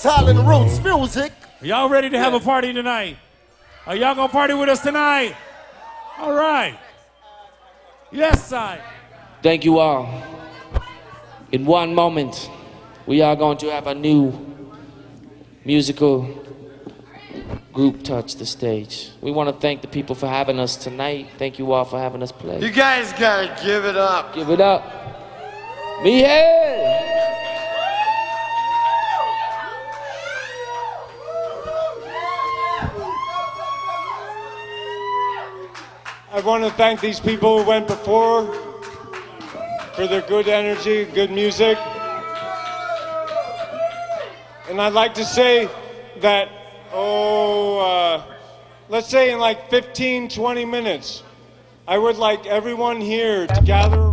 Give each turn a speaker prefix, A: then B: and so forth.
A: Silent Roots Music.
B: Are y'all ready to have a party tonight? Are y'all gonna party with us tonight? All right. Yes, I.
C: Thank you all. In one moment, we are going to have a new musical group touch the stage. We want to thank the people for having us tonight. Thank you all for having us play.
A: You guys gotta give it up.
C: Give it up. Miguel!
D: I want to thank these people who went before for their good energy, good music. And I'd like to say that, let's say in like 15, 20 minutes, I would like everyone here to gather